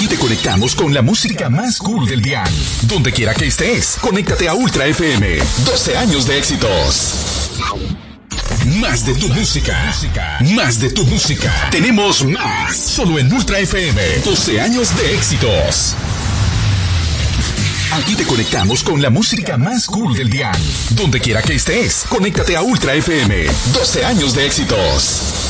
Aquí te conectamos con la música más cool del día. Donde quiera que estés, conéctate a Ultra FM. 12 años de éxitos. Más de tu música. Más de tu música. Tenemos más. Solo en Ultra FM. 12 años de éxitos. Aquí te conectamos con la música más cool del día. Donde quiera que estés, conéctate a Ultra FM. 12 años de éxitos.